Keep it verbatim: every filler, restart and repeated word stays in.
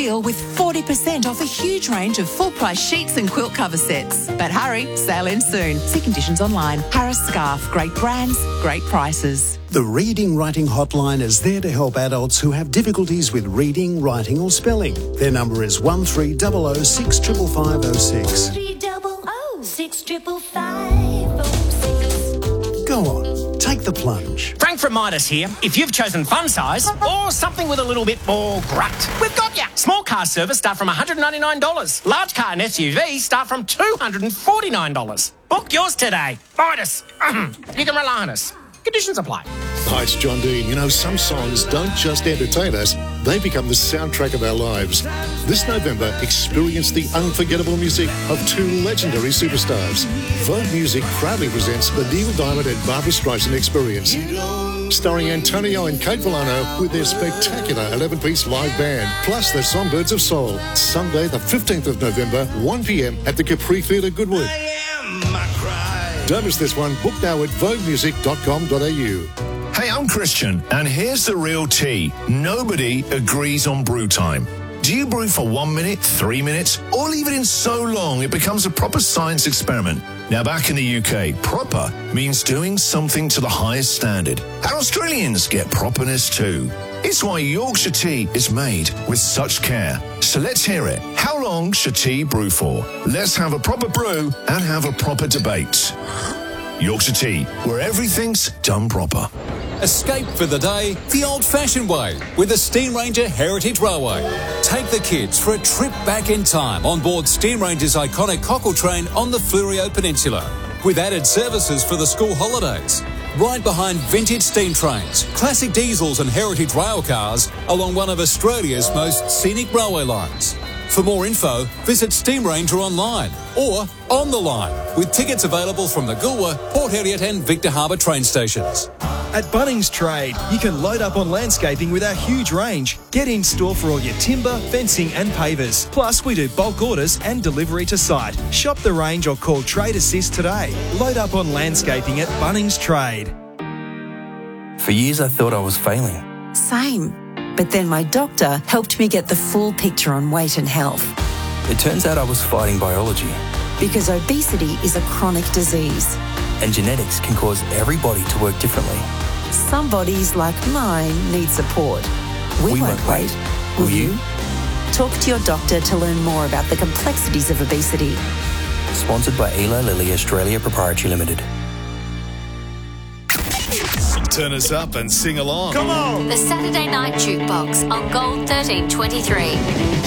Deal with forty percent off a huge range of full-price sheets and quilt cover sets. But hurry, sale ends soon. See conditions online. Harris Scarf. Great brands, great prices. The Reading Writing Hotline is there to help adults who have difficulties with reading, writing or spelling. Their number is one three zero zero six five five five zero six. three double oh six triple five oh six. Go on, take the plunge. Frank from Midas here. If you've chosen fun size or something with a little bit more grunt, we've got you. Small car service start from one hundred ninety-nine dollars. Large car and S U V start from two hundred forty-nine dollars. Book yours today. Midas. You can rely on us. Conditions apply. Hi, it's John Dean. You know, some songs don't just entertain us, they become the soundtrack of our lives. This November, experience the unforgettable music of two legendary superstars. Vogue Music proudly presents the Neil Diamond and Barbra Streisand Experience, starring Antonio and Kate Villano with their spectacular eleven-piece live band, plus the Songbirds of Soul. Sunday, the fifteenth of November, one p m at the Capri Theatre, Goodwood. Don't miss this one. Book now at vogue music dot com dot a u. Hey, I'm Christian, and here's the real tea. Nobody agrees on brew time. Do you brew for one minute, three minutes, or leave it in so long it becomes a proper science experiment? Now, back in the U K, proper means doing something to the highest standard. And Australians get properness too. It's why Yorkshire tea is made with such care. So let's hear it. How long should tea brew for? Let's have a proper brew and have a proper debate. Yorkshire tea, where everything's done proper. Escape for the day the old-fashioned way with the Steam Ranger Heritage Railway. Take the kids for a trip back in time on board Steam Ranger's iconic cockle train on the Fleurieu Peninsula, with added services for the school holidays. Ride behind vintage steam trains, classic diesels and heritage rail cars along one of Australia's most scenic railway lines. For more info, visit Steam Ranger online or on the line, with tickets available from the Goolwa, Port Heriot and Victor Harbour train stations. At Bunnings Trade, you can load up on landscaping with our huge range. Get in store for all your timber, fencing and pavers. Plus, we do bulk orders and delivery to site. Shop the range or call Trade Assist today. Load up on landscaping at Bunnings Trade. For years I thought I was failing. Same. But then my doctor helped me get the full picture on weight and health. It turns out I was fighting biology. Because obesity is a chronic disease. And genetics can cause every body to work differently. Some bodies, like mine, need support. We, we won't, won't wait. wait. Will you? Talk to your doctor to learn more about the complexities of obesity. Sponsored by Eli Lilly Australia Proprietary Limited. Turn us up and sing along. Come on! The Saturday Night Jukebox on Gold thirteen twenty-three.